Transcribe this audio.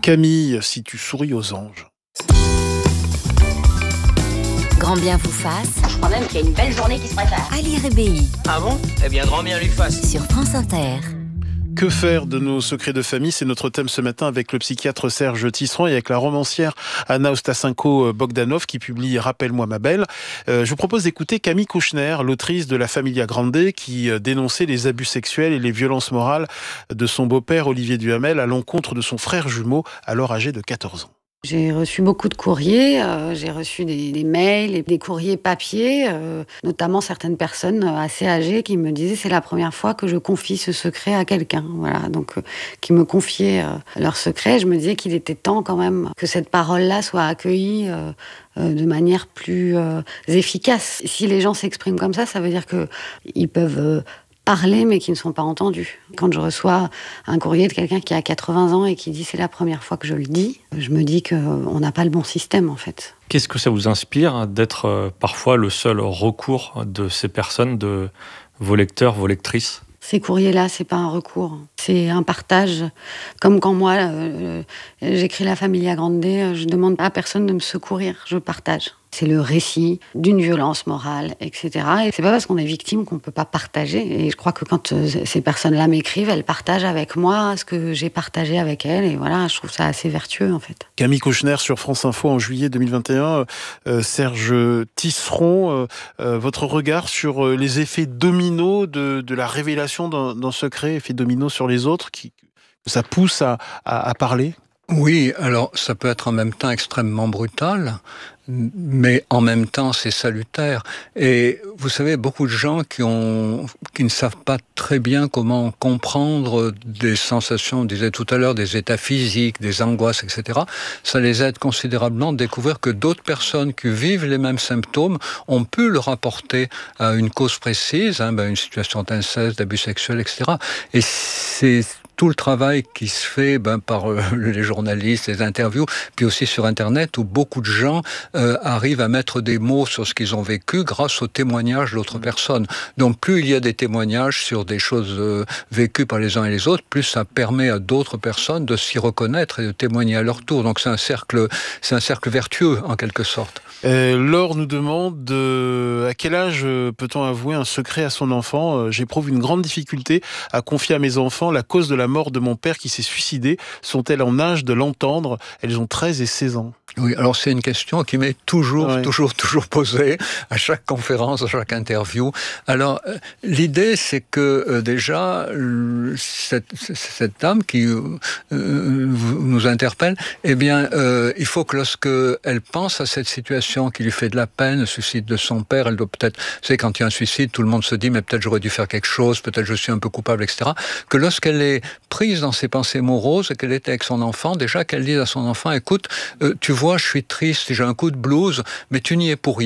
Camille, si tu souris aux anges. Grand bien vous fasse. Je crois même qu'il y a une belle journée qui se prépare. Ali Rébéi. Ah bon ? Eh bien, grand bien lui fasse. Sur France Inter. Que faire de nos secrets de famille ? C'est notre thème ce matin avec le psychiatre Serge Tisserand et avec la romancière Anna Ostasenko-Bogdanov qui publie « Rappelle-moi ma belle ». Je vous propose d'écouter Camille Kouchner, l'autrice de La Familia Grande, qui dénonçait les abus sexuels et les violences morales de son beau-père Olivier Duhamel à l'encontre de son frère jumeau, alors âgé de 14 ans. J'ai reçu beaucoup de courriers, j'ai reçu des mails et des courriers papier, notamment certaines personnes assez âgées qui me disaient c'est la première fois que je confie ce secret à quelqu'un, voilà, donc qui me confiaient leur secret. Je me disais qu'il était temps quand même que cette parole-là soit accueillie de manière plus efficace. Si les gens s'expriment comme ça veut dire que ils peuvent parler mais qui ne sont pas entendus. Quand je reçois un courrier de quelqu'un qui a 80 ans et qui dit c'est la première fois que je le dis, je me dis qu'on n'a pas le bon système en fait. Qu'est-ce que ça vous inspire d'être parfois le seul recours de ces personnes, de vos lecteurs, vos lectrices ? Ces courriers-là, c'est pas un recours, c'est un partage. Comme quand moi, j'écris La Familia Grande, je demande à personne de me secourir, je partage. C'est le récit d'une violence morale, etc. Et c'est pas parce qu'on est victime qu'on peut pas partager. Et je crois que quand ces personnes-là m'écrivent, elles partagent avec moi ce que j'ai partagé avec elles. Et voilà, je trouve ça assez vertueux, en fait. Camille Kouchner sur France Info en juillet 2021. Serge Tisserand, votre regard sur les effets dominos de la révélation d'un secret, effets dominos sur les autres, que ça pousse à parler ? Oui, alors ça peut être en même temps extrêmement brutal, mais en même temps c'est salutaire. Et vous savez, beaucoup de gens qui ne savent pas très bien comment comprendre des sensations, on disait tout à l'heure, des états physiques, des angoisses, etc., ça les aide considérablement de découvrir que d'autres personnes qui vivent les mêmes symptômes ont pu le rapporter à une cause précise, une situation d'inceste, d'abus sexuels, etc. Et c'est tout le travail qui se fait par les journalistes, les interviews, puis aussi sur Internet, où beaucoup de gens arrivent à mettre des mots sur ce qu'ils ont vécu grâce aux témoignages d'autres personnes. Donc plus il y a des témoignages sur des choses vécues par les uns et les autres, plus ça permet à d'autres personnes de s'y reconnaître et de témoigner à leur tour. Donc c'est un cercle vertueux en quelque sorte. Laure nous demande à quel âge peut-on avouer un secret à son enfant ? J'éprouve une grande difficulté à confier à mes enfants la cause de la mort de mon père qui s'est suicidé. Sont-elles en âge de l'entendre ? Elles ont 13 et 16 ans. Oui, alors c'est une question qui m'est toujours posée à chaque conférence, à chaque interview. Alors, l'idée, c'est que déjà, cette dame qui nous interpelle, il faut que lorsque elle pense à cette situation qui lui fait de la peine, le suicide de son père, elle doit peut-être, vous savez, quand il y a un suicide, tout le monde se dit, mais peut-être j'aurais dû faire quelque chose, peut-être je suis un peu coupable, etc. Que lorsqu'elle est prise dans ses pensées moroses et qu'elle était avec son enfant, déjà qu'elle dise à son enfant, écoute, tu vois, je suis triste, j'ai un coup de blues, mais tu n'y es pour rien.